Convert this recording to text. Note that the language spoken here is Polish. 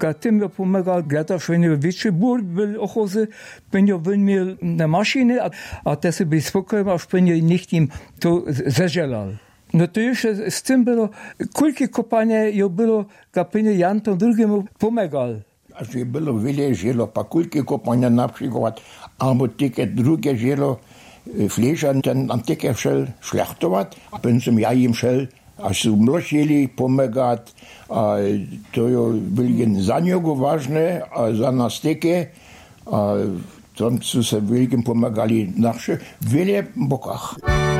Tym ja pomagal, gledaš, wenn je večji bur bil ohoze, wenn je ven imel na mašine, a te se bi spokojil, až pen je nicht im to zaželal. No to jeszcze z tym było, kulki kopanie je było, ga pen je Jan tom drugiemu pomagal. Aż je było wiele żelo, pa kulki kopania na przykład, albo takie drugie żelo, Fleischer ten antike šel šlechtovat, pen sem ja jim šel, až su mlošili pomagat, a to je bilo za njego važne, a za nas teke, a tam su se veliko pomagali naše, vele bokah.